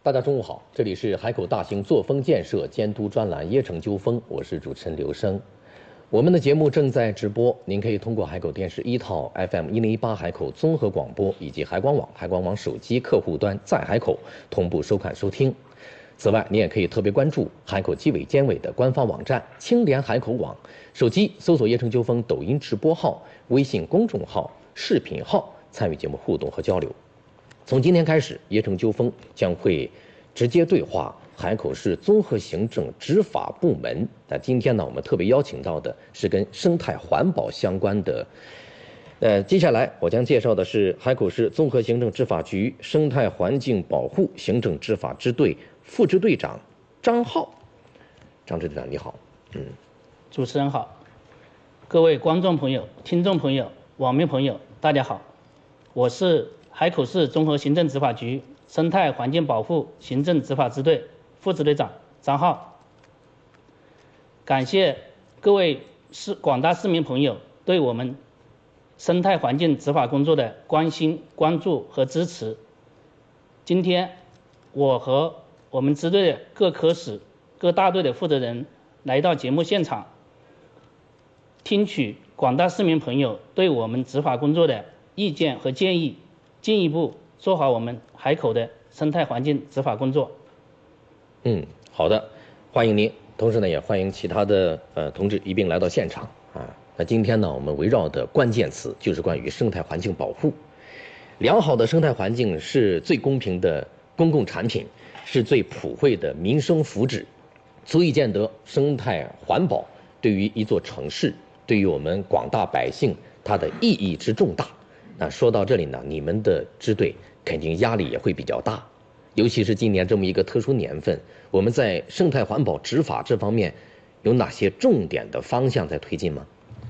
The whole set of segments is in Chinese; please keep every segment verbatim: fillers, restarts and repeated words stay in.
大家中午好，这里是海口大型作风建设监督专栏《椰城纠纷》，我是主持人刘生。我们的节目正在直播，您可以通过海口电视一套 F M 一零一八海口综合广播以及海广网、海广网手机客户端在海口同步收看收听。此外，你也可以特别关注海口纪委监委的官方网站青联海口网，手机搜索“椰城纠纷”抖音直播号、微信公众号、视频号，参与节目互动和交流。从今天开始，椰城纠纷将会直接对话海口市综合行政执法部门。那今天呢，我们特别邀请到的是跟生态环保相关的。呃，接下来我将介绍的是海口市综合行政执法局生态环境保护行政执法支队副支队长张浩。张支队长你好。嗯， 主持人好，各位观众朋友、听众朋友、网民朋友，大家好，我是海口市综合行政执法局生态环境保护行政执法支队副支队长张浩。感谢各位市广大市民朋友对我们生态环境执法工作的关心、关注和支持。今天我和我们支队的各科室、各大队的负责人来到节目现场，听取广大市民朋友对我们执法工作的意见和建议，进一步做好我们海口的生态环境执法工作。 嗯，好的，欢迎您。同时呢，也欢迎其他的呃同志一并来到现场啊。那今天呢，我们围绕的关键词就是关于生态环境保护。良好的生态环境是最公平的公共产品，是最普惠的民生福祉，足以见得生态环保对于一座城市，对于我们广大百姓，它的意义之重大。那说到这里呢，你们的支队肯定压力也会比较大，尤其是今年这么一个特殊年份，我们在生态环保执法这方面有哪些重点的方向在推进吗？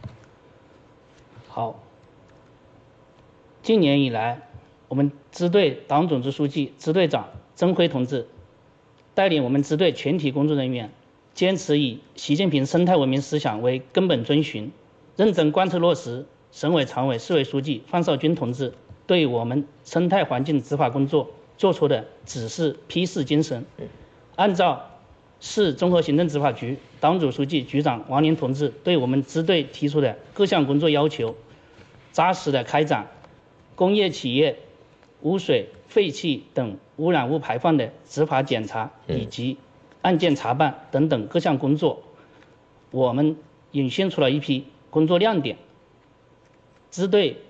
好，今年以来，我们支队党总支书记、支队长曾辉同志带领我们支队全体工作人员，坚持以习近平生态文明思想为根本遵循，认真贯彻落实省委常委、市委书记范绍军同志对我们生态环境执法工作做出的指示批示精神，按照市综合行政执法局党组书记、局长王林同志对我们支队提出的各项工作要求，扎实的开展工业企业污水、废气等污染物排放的执法检查以及案件查办等等各项工作，我们引现出了一批工作亮点。支队